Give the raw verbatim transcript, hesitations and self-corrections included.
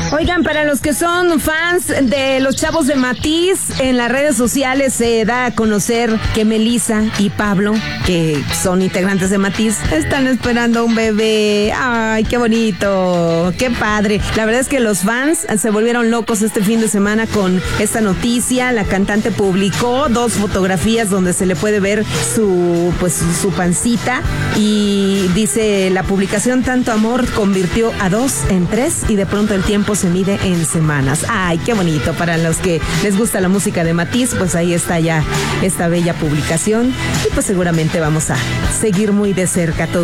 Oigan, para los que son fans de los Chavos de Matiz, en las redes sociales se da a conocer que Melissa y Pablo, que son integrantes de Matiz, están esperando un bebé. Ay, qué bonito, qué padre. La verdad es que los fans se volvieron locos este fin de semana con esta noticia. La cantante publicó dos fotografías donde se le puede ver su, pues, su pancita, y dice la publicación: tanto amor convirtió a dos en tres y de pronto el tiempo se mide en semanas. Ay, qué bonito. Para los que les gusta la música de Matiz, pues ahí está ya esta bella publicación, y pues seguramente vamos a seguir muy de cerca todo